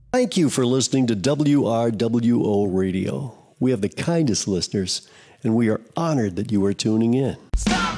Thank you for listening to WRWO Radio. We have the kindest listeners, and we are honored that you are tuning in. Stop!